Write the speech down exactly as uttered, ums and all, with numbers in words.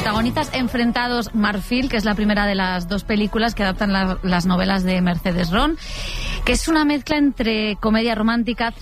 protagonistas enfrentados Marfil, que es la primera de las dos películas que adaptan la, las novelas de Mercedes Ron, que es una mezcla entre comedia romántica,